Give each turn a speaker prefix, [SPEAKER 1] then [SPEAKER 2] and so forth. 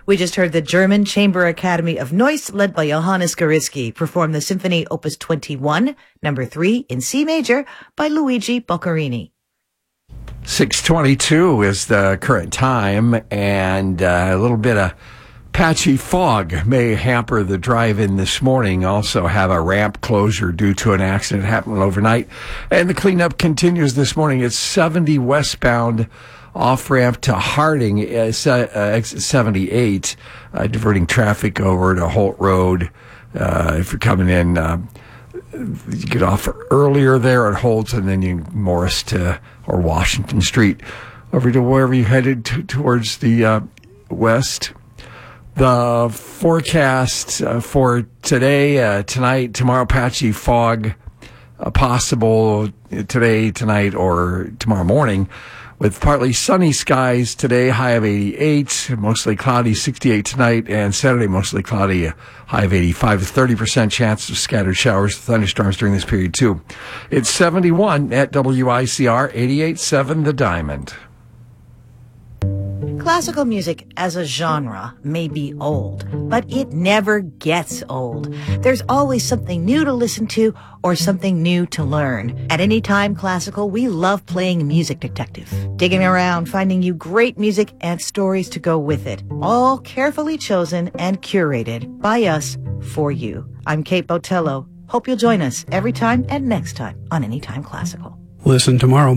[SPEAKER 1] We just heard the German Chamber Academy of Neuss, led by Johannes Gariski, perform the Symphony Opus 21, number 3 in C major by Luigi Boccherini.
[SPEAKER 2] 6:22 is the current time, and a little bit of patchy fog may hamper the drive-in this morning. Also have a ramp closure due to an accident happening overnight. And the cleanup continues this morning. It's 70 westbound off-ramp to Harding, exit 78, diverting traffic over to Holt Road. If you're coming in, you get off earlier there at Holt, and then you Morris to or Washington Street over to wherever you headed towards the west. The forecast for today, tonight, tomorrow, patchy fog possible today, tonight, or tomorrow morning, with partly sunny skies today, high of 88, mostly cloudy, 68 tonight, and Saturday, mostly cloudy, high of 85, 30% chance of scattered showers, thunderstorms during this period, too. It's 71 at WICR 88.7 The Diamond.
[SPEAKER 1] Classical music as a genre may be old, but it never gets old. There's always something new to listen to or something new to learn. At Anytime Classical, we love playing Music Detective, digging around, finding you great music and stories to go with it, all carefully chosen and curated by us for you. I'm Kate Botello. Hope you'll join us every time and next time on Anytime Classical.
[SPEAKER 3] Listen tomorrow.